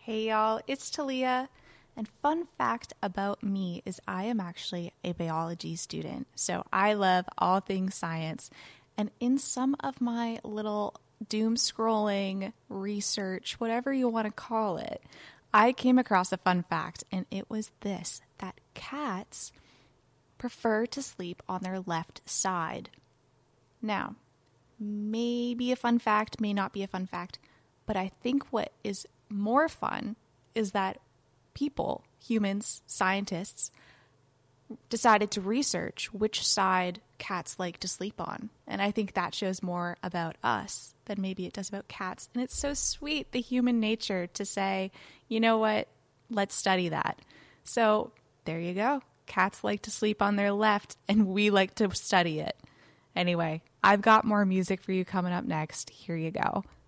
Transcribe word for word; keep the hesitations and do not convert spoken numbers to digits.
Hey y'all, it's Talia. And fun fact about me is I am actually a biology student. So I love all things science. And in some of my little doom scrolling research, whatever you want to call it, I came across a fun fact, and it was this, that cats prefer to sleep on their left side. Now, maybe a fun fact, may not be a fun fact, but I think what is more fun is that people, humans, scientists, decided to research which side cats like to sleep on. And I think that shows more about us than maybe it does about cats. And it's so sweet, the human nature to say, you know what, let's study that. So there you go. Cats like to sleep on their left, and we like to study it. Anyway, I've got more music for you coming up next. Here you go.